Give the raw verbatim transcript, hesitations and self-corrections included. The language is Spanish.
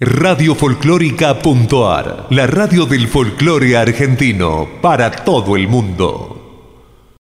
Radio Folclórica punto a r, la radio del folclore argentino para todo el mundo.